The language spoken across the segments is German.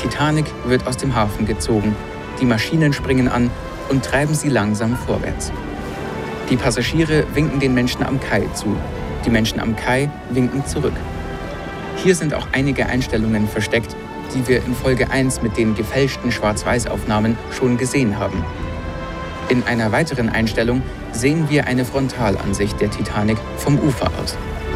Titanic wird aus dem Hafen gezogen, die Maschinen springen an und treiben sie langsam vorwärts. Die Passagiere winken den Menschen am Kai zu, die Menschen am Kai winken zurück. Hier sind auch einige Einstellungen versteckt, die wir in Folge 1 mit den gefälschten Schwarz-Weiß-Aufnahmen schon gesehen haben. In einer weiteren Einstellung sehen wir eine Frontalansicht der Titanic vom Ufer aus.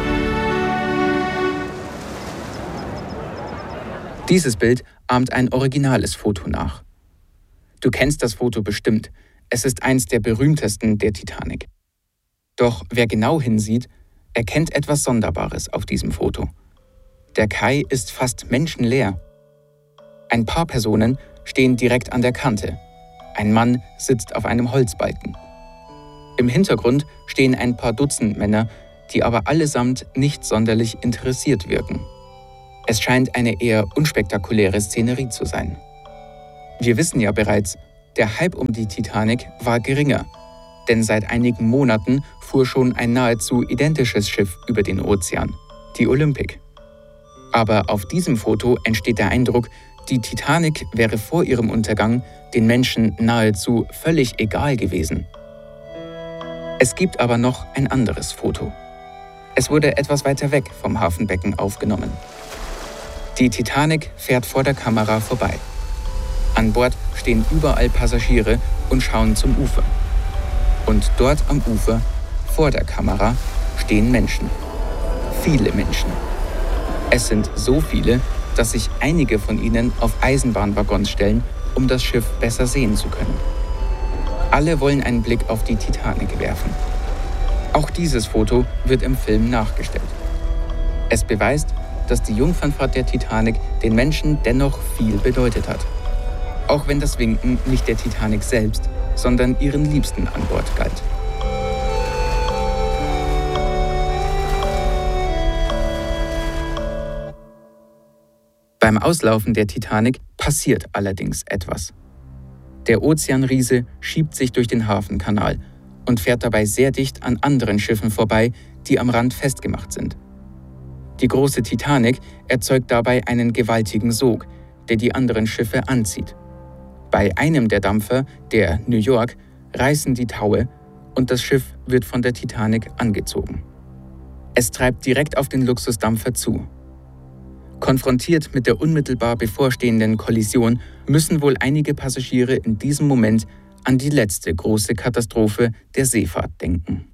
Dieses Bild ahmt ein originales Foto nach. Du kennst das Foto bestimmt. Es ist eins der berühmtesten der Titanic. Doch wer genau hinsieht, erkennt etwas Sonderbares auf diesem Foto. Der Kai ist fast menschenleer. Ein paar Personen stehen direkt an der Kante. Ein Mann sitzt auf einem Holzbalken. Im Hintergrund stehen ein paar Dutzend Männer, die aber allesamt nicht sonderlich interessiert wirken. Es scheint eine eher unspektakuläre Szenerie zu sein. Wir wissen ja bereits, der Hype um die Titanic war geringer, denn seit einigen Monaten fuhr schon ein nahezu identisches Schiff über den Ozean, die Olympic. Aber auf diesem Foto entsteht der Eindruck, die Titanic wäre vor ihrem Untergang den Menschen nahezu völlig egal gewesen. Es gibt aber noch ein anderes Foto. Es wurde etwas weiter weg vom Hafenbecken aufgenommen. Die Titanic fährt vor der Kamera vorbei. An Bord stehen überall Passagiere und schauen zum Ufer. Und dort am Ufer, vor der Kamera, stehen Menschen. Viele Menschen. Es sind so viele, dass sich einige von ihnen auf Eisenbahnwaggons stellen, um das Schiff besser sehen zu können. Alle wollen einen Blick auf die Titanic werfen. Auch dieses Foto wird im Film nachgestellt. Es beweist, dass die Jungfernfahrt der Titanic den Menschen dennoch viel bedeutet hat. Auch wenn das Winken nicht der Titanic selbst, sondern ihren Liebsten an Bord galt. Beim Auslaufen der Titanic passiert allerdings etwas. Der Ozeanriese schiebt sich durch den Hafenkanal und fährt dabei sehr dicht an anderen Schiffen vorbei, die am Rand festgemacht sind. Die große Titanic erzeugt dabei einen gewaltigen Sog, der die anderen Schiffe anzieht. Bei einem der Dampfer, der New York, reißen die Taue und das Schiff wird von der Titanic angezogen. Es treibt direkt auf den Luxusdampfer zu. Konfrontiert mit der unmittelbar bevorstehenden Kollision müssen wohl einige Passagiere in diesem Moment an die letzte große Katastrophe der Seefahrt denken.